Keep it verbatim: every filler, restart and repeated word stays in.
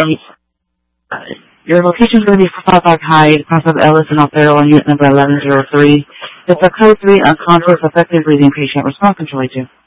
Uh, your location is going to be five five Hyde, cross of Ellis and Alfaro on unit number eleven oh three. It's a code three unconscious affected breathing patient. Response control two.